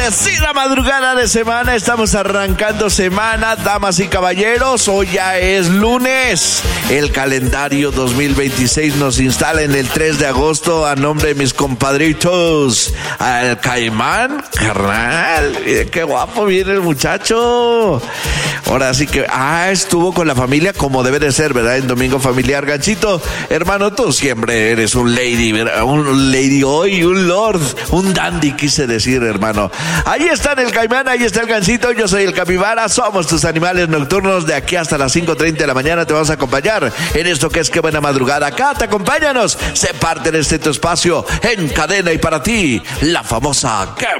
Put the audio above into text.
Bendecida madrugada de semana, estamos arrancando semana, damas y caballeros, hoy ya es lunes. El calendario 2026 nos instala en el 3 de agosto a nombre de mis compadritos. Al Caimán, carnal, qué guapo viene el muchacho. Ahora sí que, estuvo con la familia como debe de ser, ¿verdad? En Domingo Familiar. Ganchito, hermano, tú siempre eres un lady, ¿verdad? Un lady hoy, un lord, un dandy, quise decir, hermano. Ahí está el Caimán, ahí está el Gancito, yo soy el Capibara, somos tus animales nocturnos. De aquí hasta las 5:30 de la mañana te vamos a acompañar en esto que es Qué Buena Madrugada. Acá te acompáñanos, sé parte de este tu espacio en cadena y para ti, la famosa Qué